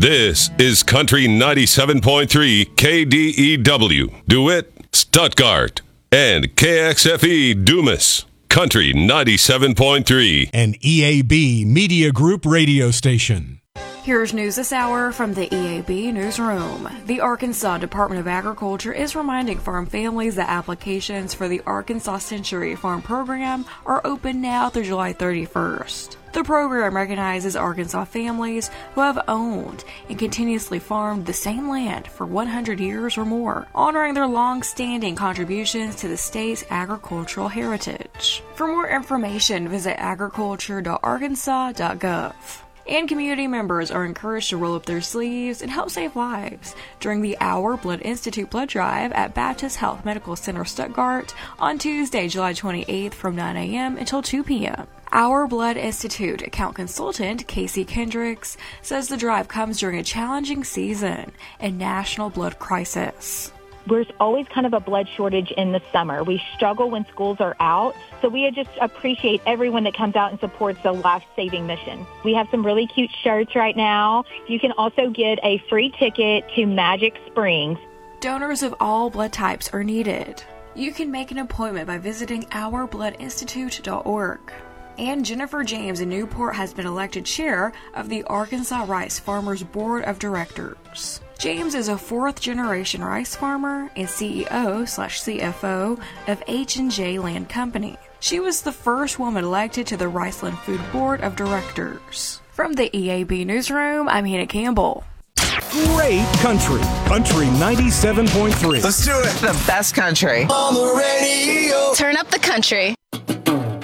This is Country 97.3 KDEW, DeWitt, Stuttgart, and KXFE Dumas. Country 97.3. An EAB Media Group radio station. Here's news this hour from the EAB Newsroom. The Arkansas Department of Agriculture is reminding farm families that applications for the Arkansas Century Farm Program are open now through July 31st. The program recognizes Arkansas families who have owned and continuously farmed the same land for 100 years or more, honoring their long-standing contributions to the state's agricultural heritage. For more information, visit agriculture.arkansas.gov. And community members are encouraged to roll up their sleeves and help save lives during the Our Blood Institute blood drive at Baptist Health Medical Center Stuttgart on Tuesday, July 28th from 9 a.m. until 2 p.m. Our Blood Institute account consultant Casey Kendricks says the drive comes during a challenging season and national blood crisis. There's always kind of a blood shortage in the summer. We struggle when schools are out, so we just appreciate everyone that comes out and supports the life-saving mission. We have some really cute shirts right now. You can also get a free ticket to Magic Springs. Donors of all blood types are needed. You can make an appointment by visiting ourbloodinstitute.org. And Jennifer James in Newport has been elected chair of the Arkansas Rice Farmers Board of Directors. James is a fourth-generation rice farmer and CEO/CFO of H&J Land Company. She was the first woman elected to the Riceland Food Board of Directors. From the EAB Newsroom, I'm Hannah Campbell. Great country. Country 97.3. Let's do it. The best country. On the radio. Turn up the country.